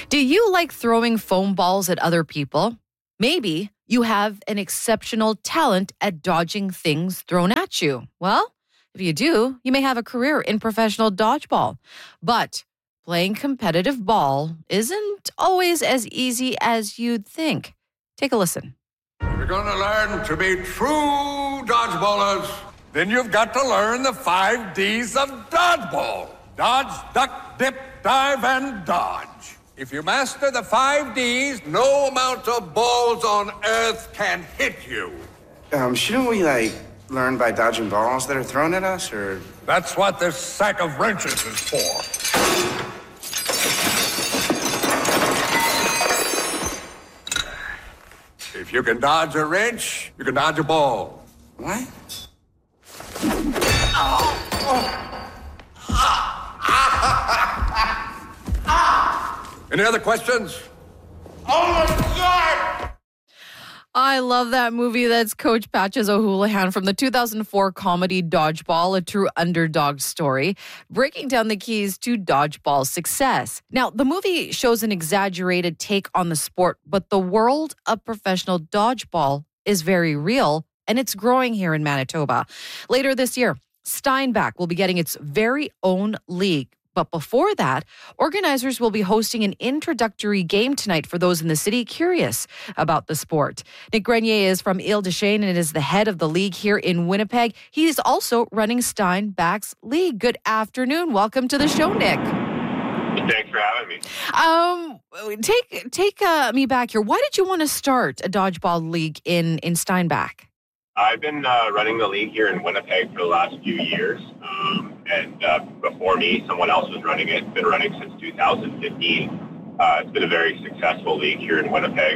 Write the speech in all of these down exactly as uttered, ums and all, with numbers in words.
Do you like throwing foam balls at other people? Maybe you have an exceptional talent at dodging things thrown at you. Well, if you do, you may have a career in professional dodgeball. But playing competitive ball isn't always as easy as you'd think. Take a listen. If you're going to learn to be true dodgeballers, then you've got to learn the five D's of dodgeball. Dodge, duck, dip, dive, and dodge. If you master the five D's, no amount of balls on earth can hit you. Um, shouldn't we, like, learn by dodging balls that are thrown at us, or...? That's what this sack of wrenches is for. If you can dodge a wrench, you can dodge a ball. What? Oh. Oh. Any other questions? Oh my God! I love that movie. That's Coach Patches O'Houlihan from the two thousand four comedy Dodgeball, a true underdog story, breaking down the keys to dodgeball success. Now, the movie shows an exaggerated take on the sport, but the world of professional dodgeball is very real, and it's growing here in Manitoba. Later this year, Steinbach will be getting its very own league. But before that, organizers will be hosting an introductory game tonight for those in the city curious about the sport. Nick Grenier is from Ile-des-Chênes and is the head of the league here in Winnipeg. He's also running Steinbach's league. Good afternoon. Welcome to the show, Nick. Thanks for having me. Um, take take uh, me back here. Why did you want to start a dodgeball league in, in Steinbach? I've been uh, running the league here in Winnipeg for the last few years. Um, and uh, before me, someone else was running it. It's been running since two thousand fifteen. Uh, it's been a very successful league here in Winnipeg.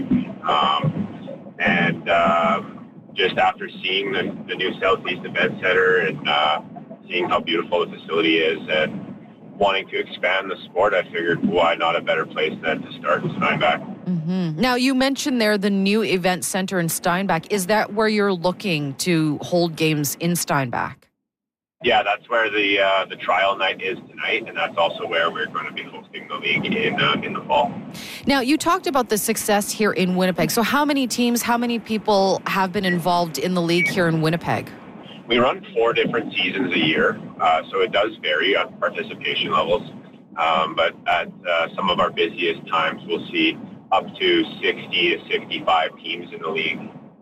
Um, and uh, just after seeing the, the new Southeast Event Center and uh, seeing how beautiful the facility is and wanting to expand the sport, I figured why not a better place than to start in Steinbach. Mm-hmm. Now, you mentioned there the new event center in Steinbach. Is that where you're looking to hold games in Steinbach? Yeah, that's where the uh, the trial night is tonight, and that's also where we're going to be hosting the league in uh, in the fall. Now, you talked about the success here in Winnipeg. So how many teams, how many people have been involved in the league here in Winnipeg? We run four different seasons a year, uh, so it does vary on participation levels. Um, but at uh, some of our busiest times, we'll see up to sixty to sixty-five teams in the league.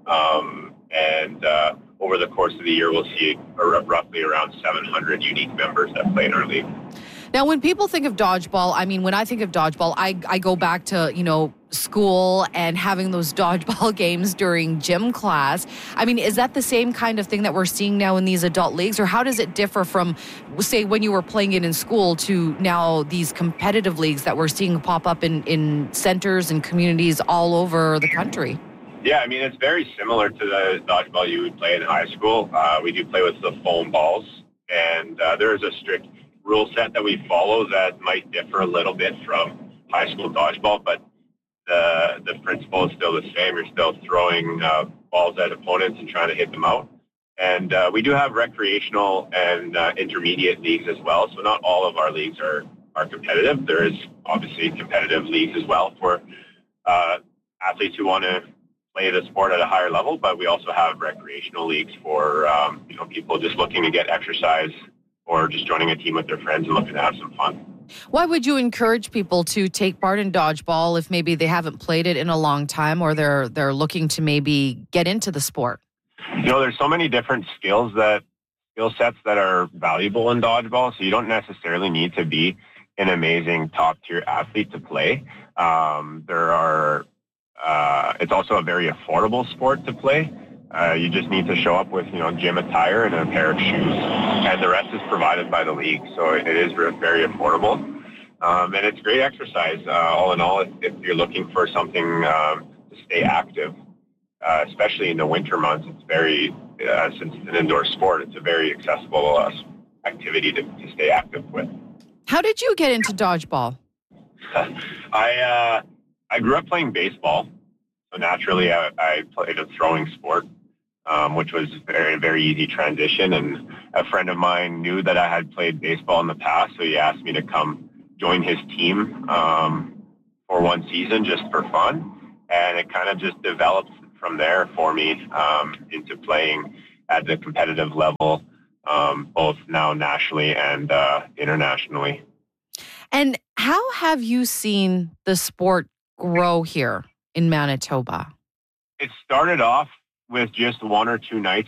Um, and uh, over the course of the year, we'll see r- roughly around seven hundred unique members that play in our league. Now, when people think of dodgeball, I mean, when I think of dodgeball, I, I go back to, you know, school and having those dodgeball games during gym class. I mean, is that the same kind of thing that we're seeing now in these adult leagues? Or how does it differ from, say, when you were playing it in school to now these competitive leagues that we're seeing pop up in, in centers and communities all over the country? Yeah, I mean, it's very similar to the dodgeball you would play in high school. Uh, we do play with the foam balls, and uh, there is a strict rule set that we follow that might differ a little bit from high school dodgeball, but the the principle is still the same. You're still throwing uh, balls at opponents and trying to hit them out. And uh, we do have recreational and uh, intermediate leagues as well, so not all of our leagues are, are competitive. There is obviously competitive leagues as well for uh, athletes who want to play the sport at a higher level, but we also have recreational leagues for um, you know people just looking to get exercise or just joining a team with their friends and looking to have some fun. Why would you encourage people to take part in dodgeball if maybe they haven't played it in a long time or they're they're looking to maybe get into the sport? You know, there's so many different skills that skill sets that are valuable in dodgeball, so you don't necessarily need to be an amazing top-tier athlete to play. Um, there are uh, it's also a very affordable sport to play. Uh, you just need to show up with, you know, gym attire and a pair of shoes, and the rest is provided by the league. So it is very affordable, um, and it's great exercise. Uh, all in all, if, if you're looking for something um, to stay active, uh, especially in the winter months, it's very, uh, since it's an indoor sport, it's a very accessible uh, activity to, to stay active with. How did you get into dodgeball? I uh, I grew up playing baseball, so naturally I, I played a throwing sport. Um, which was very, very easy transition. And a friend of mine knew that I had played baseball in the past, so he asked me to come join his team um, for one season just for fun. And it kind of just developed from there for me um, into playing at the competitive level, um, both now nationally and uh, internationally. And how have you seen the sport grow here in Manitoba? It started off with just one or two nights